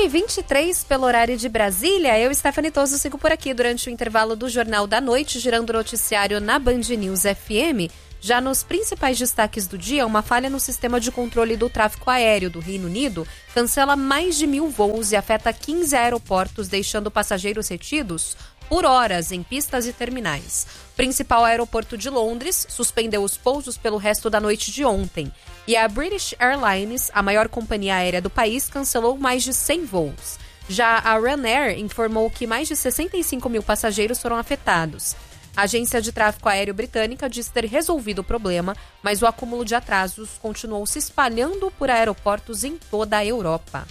1h23 pelo horário de Brasília. Eu, Stephanie Toso, sigo por aqui durante o intervalo do Jornal da Noite, girando o noticiário na Band News FM. Já nos principais destaques do dia, uma falha no sistema de controle do tráfego aéreo do Reino Unido cancela mais de 1.000 voos e afeta 15 aeroportos, deixando passageiros retidos por horas em pistas e terminais. O principal aeroporto de Londres suspendeu os pousos pelo resto da noite de ontem. E a British Airlines, a maior companhia aérea do país, cancelou mais de 100 voos. Já a Ryanair informou que mais de 65 mil passageiros foram afetados. A agência de tráfego aéreo britânica diz ter resolvido o problema, mas o acúmulo de atrasos continuou se espalhando por aeroportos em toda a Europa.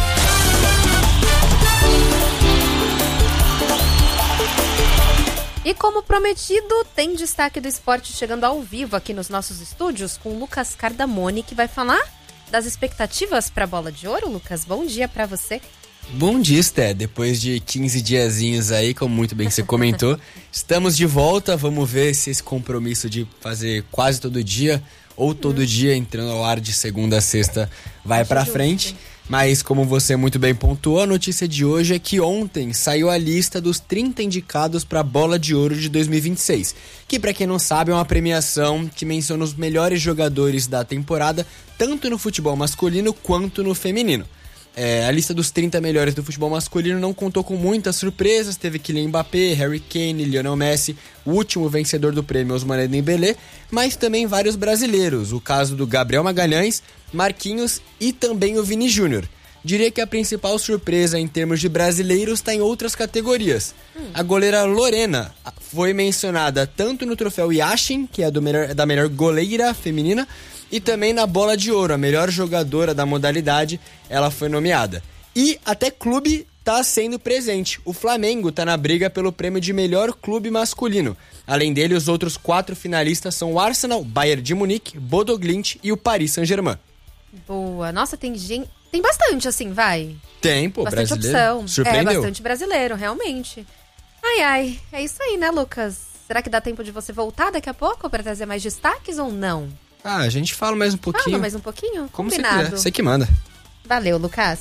E como prometido, tem destaque do esporte chegando ao vivo aqui nos nossos estúdios com o Lucas Cardamone, que vai falar das expectativas para a Bola de Ouro. Lucas, bom dia para você. Bom dia, Sté. Depois de 15 diazinhos aí, como muito bem você comentou, estamos de volta. Vamos ver se esse compromisso de fazer quase todo dia ou todo dia entrando ao ar de segunda a sexta vai para frente. Mas como você muito bem pontuou, a notícia de hoje é que ontem saiu a lista dos 30 indicados para a Bola de Ouro de 2026, que para quem não sabe é uma premiação que menciona os melhores jogadores da temporada, tanto no futebol masculino quanto no feminino. A lista dos 30 melhores do futebol masculino não contou com muitas surpresas, teve Kylian Mbappé, Harry Kane, Lionel Messi, o último vencedor do prêmio Ousmane Dembélé, mas também vários brasileiros, o caso do Gabriel Magalhães, Marquinhos e também o Vini Júnior. Diria que a principal surpresa em termos de brasileiros está em outras categorias. A goleira Lorena foi mencionada tanto no troféu Yashin, que é da melhor goleira feminina, e também na Bola de Ouro, a melhor jogadora da modalidade, ela foi nomeada. E até clube está sendo presente. O Flamengo está na briga pelo prêmio de melhor clube masculino. Além dele, os outros 4 finalistas são o Arsenal, Bayern de Munique, Bodo Glimt e o Paris Saint-Germain. Boa. Nossa, tem gente... Tem bastante, assim, vai. Tem, pô, bastante brasileiro. Opção. Surpreendeu. Bastante brasileiro, realmente. Ai, é isso aí, né, Lucas? Será que dá tempo de você voltar daqui a pouco para trazer mais destaques ou não? A gente fala mais um pouquinho. Fala mais um pouquinho? Como combinado. você quiser, você que manda. Valeu, Lucas.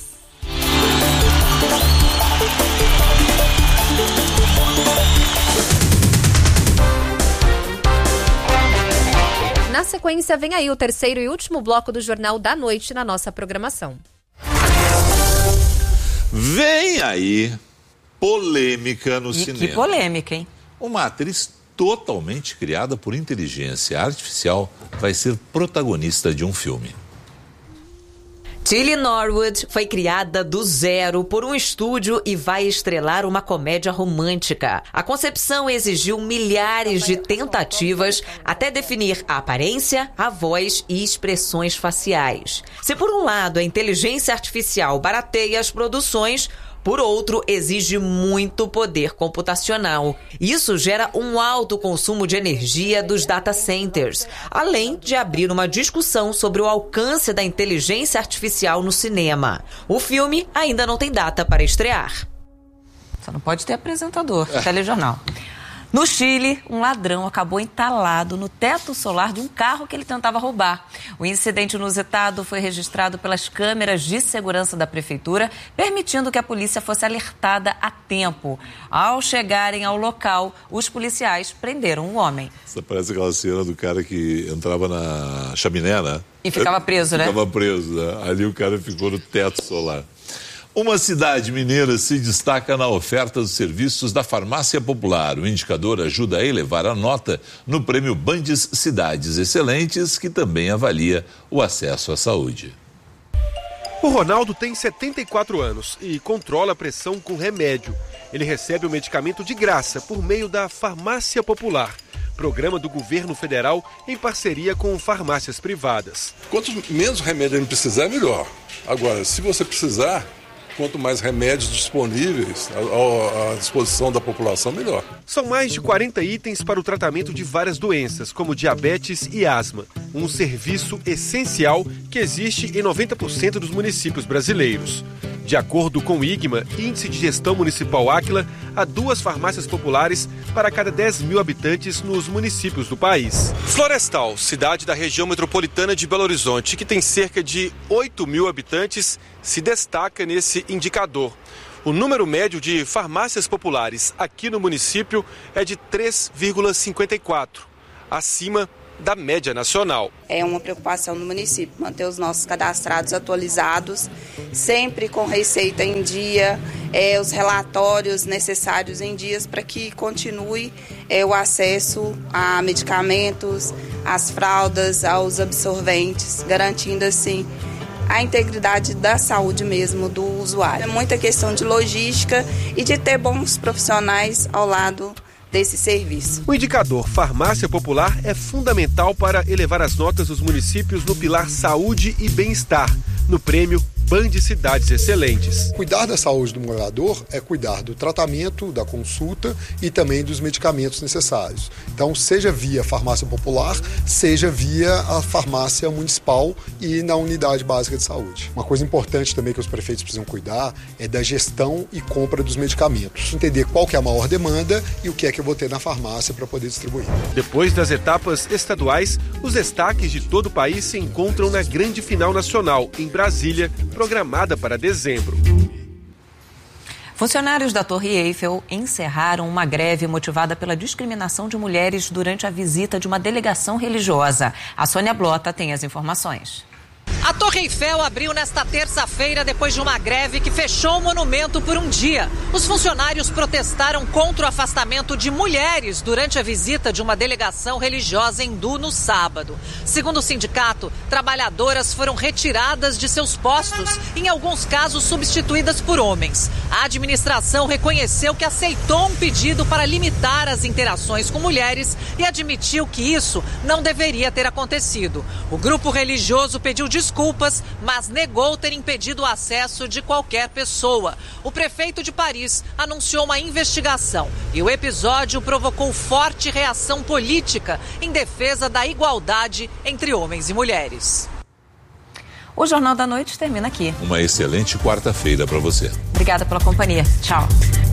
Na sequência, vem aí o terceiro e último bloco do Jornal da Noite na nossa programação. Vem aí polêmica no cinema. Que polêmica, hein? Uma atriz totalmente criada por inteligência artificial vai ser protagonista de um filme. Tilly Norwood foi criada do zero por um estúdio e vai estrelar uma comédia romântica. A concepção exigiu milhares de tentativas até definir a aparência, a voz e expressões faciais. Se por um lado a inteligência artificial barateia as produções, por outro, exige muito poder computacional. Isso gera um alto consumo de energia dos data centers, além de abrir uma discussão sobre o alcance da inteligência artificial no cinema. O filme ainda não tem data para estrear. Só não pode ter apresentador, telejornal. No Chile, um ladrão acabou entalado no teto solar de um carro que ele tentava roubar. O incidente inusitado foi registrado pelas câmeras de segurança da prefeitura, permitindo que a polícia fosse alertada a tempo. Ao chegarem ao local, os policiais prenderam o homem. Isso parece aquela cena do cara que entrava na chaminé, né? E ficava preso, né? Ficava preso, né? Ali o cara ficou no teto solar. Uma cidade mineira se destaca na oferta dos serviços da farmácia popular. O indicador ajuda a elevar a nota no prêmio Bandes Cidades Excelentes, que também avalia o acesso à saúde. O Ronaldo tem 74 anos e controla a pressão com remédio. Ele recebe o medicamento de graça por meio da Farmácia Popular, programa do governo federal em parceria com farmácias privadas. Quanto menos remédio ele precisar, melhor. Agora, se você precisar, quanto mais remédios disponíveis à disposição da população, melhor. São mais de 40 itens para o tratamento de várias doenças, como diabetes e asma. Um serviço essencial que existe em 90% dos municípios brasileiros. De acordo com o IGMA, Índice de Gestão Municipal Áquila, há 2 farmácias populares para cada 10 mil habitantes nos municípios do país. Florestal, cidade da região metropolitana de Belo Horizonte, que tem cerca de 8 mil habitantes, se destaca nesse indicador. O número médio de farmácias populares aqui no município é de 3,54, acima da média nacional. É uma preocupação no município manter os nossos cadastrados atualizados, sempre com receita em dia, os relatórios necessários em dias para que continue o acesso a medicamentos, às fraldas, aos absorventes, garantindo assim a integridade da saúde mesmo do usuário. É muita questão de logística e de ter bons profissionais ao lado desse serviço. O indicador Farmácia Popular é fundamental para elevar as notas dos municípios no pilar Saúde e Bem-Estar, no prêmio Band Cidades Excelentes. Cuidar da saúde do morador é cuidar do tratamento, da consulta e também dos medicamentos necessários. Então, seja via farmácia popular, seja via a farmácia municipal e na unidade básica de saúde. Uma coisa importante também que os prefeitos precisam cuidar é da gestão e compra dos medicamentos. Entender qual que é a maior demanda e o que é que eu vou ter na farmácia para poder distribuir. Depois das etapas estaduais, os destaques de todo o país se encontram na grande final nacional, em Brasília, programada para dezembro. Funcionários da Torre Eiffel encerraram uma greve motivada pela discriminação de mulheres durante a visita de uma delegação religiosa. A Sônia Blota tem as informações. A Torre Eiffel abriu nesta terça-feira depois de uma greve que fechou o monumento por um dia. Os funcionários protestaram contra o afastamento de mulheres durante a visita de uma delegação religiosa hindu no sábado. Segundo o sindicato, trabalhadoras foram retiradas de seus postos, em alguns casos substituídas por homens. A administração reconheceu que aceitou um pedido para limitar as interações com mulheres e admitiu que isso não deveria ter acontecido. O grupo religioso pediu desculpas, mas negou ter impedido o acesso de qualquer pessoa. O prefeito de Paris anunciou uma investigação e o episódio provocou forte reação política em defesa da igualdade entre homens e mulheres. O Jornal da Noite termina aqui. Uma excelente quarta-feira para você. Obrigada pela companhia. Tchau.